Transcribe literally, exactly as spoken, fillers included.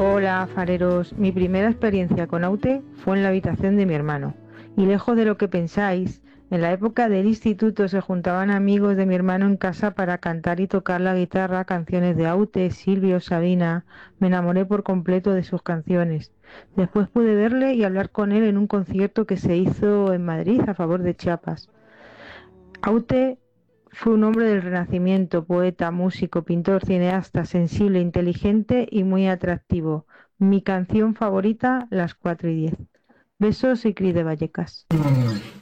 Hola, fareros. Mi primera experiencia con Aute fue en la habitación de mi hermano. Y lejos de lo que pensáis, en la época del instituto se juntaban amigos de mi hermano en casa para cantar y tocar la guitarra canciones de Aute, Silvio, Sabina. Me enamoré por completo de sus canciones. Después pude verle y hablar con él en un concierto que se hizo en Madrid a favor de Chiapas. Aute fue un hombre del Renacimiento, poeta, músico, pintor, cineasta, sensible, inteligente y muy atractivo. Mi canción favorita, Las cuatro y diez. Besos y Cris de Vallecas.